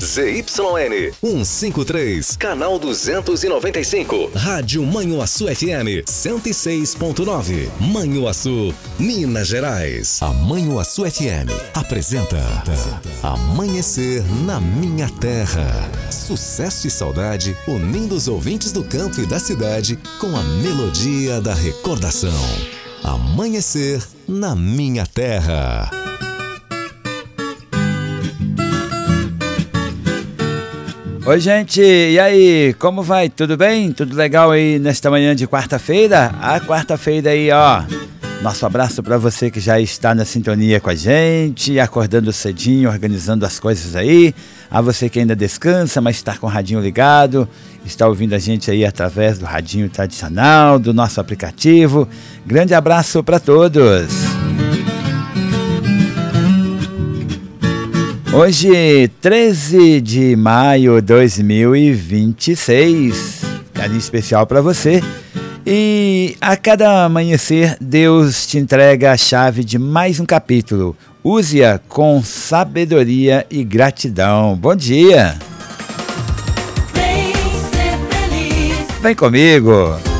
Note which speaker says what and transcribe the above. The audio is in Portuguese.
Speaker 1: ZYN 153, canal 295. Rádio Manhuaçu FM 106.9. Manhuaçu, Minas Gerais. A Manhuaçu FM apresenta Amanhecer na Minha Terra. Sucesso e saudade unindo os ouvintes do campo e da cidade com a melodia da recordação. Amanhecer na Minha Terra.
Speaker 2: Oi, gente, e aí, como vai? Tudo bem? Tudo legal aí nesta manhã de quarta-feira? A quarta-feira aí, ó. Nosso abraço para você que já está na sintonia com a gente, acordando cedinho, organizando as coisas aí. A você que ainda descansa, mas está com o radinho ligado, está ouvindo a gente aí através do radinho tradicional, do nosso aplicativo. Grande abraço para todos. Hoje, 13 de maio de 2026, carinho especial para você. E a cada amanhecer, Deus te entrega a chave de mais um capítulo. Use-a com sabedoria e gratidão. Bom dia! Vem comigo!